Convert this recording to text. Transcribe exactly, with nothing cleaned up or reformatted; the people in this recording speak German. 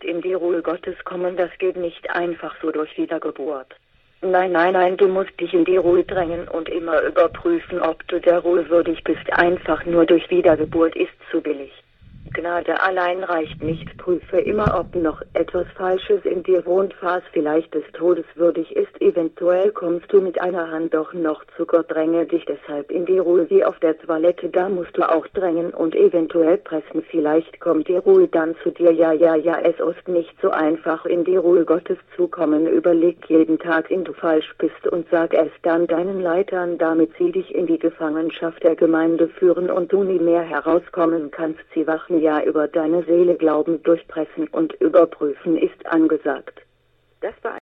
in die Ruhe Gottes kommen, das geht nicht einfach so durch Wiedergeburt. Nein, nein, nein, du musst dich in die Ruhe drängen und immer überprüfen, ob du der Ruhe würdig bist. Einfach nur durch Wiedergeburt ist zu billig. Gnade allein reicht nicht. Prüfe immer, ob noch etwas Falsches in dir wohnt, was vielleicht des Todes würdig ist. Eventuell kommst du mit einer Hand doch noch zu Gott. Dränge dich deshalb in die Ruhe wie auf der Toilette. Da musst du auch drängen und eventuell pressen. Vielleicht kommt die Ruhe dann zu dir. Ja, ja, ja, es ist nicht so einfach, in die Ruhe Gottes zu kommen. Überleg jeden Tag, in du falsch bist, und sag es dann deinen Leitern, damit sie dich in die Gefangenschaft der Gemeinde führen und du nie mehr herauskommen kannst. Sie wachen ja über deine Seele, glauben, durchpressen und überprüfen ist angesagt. Das war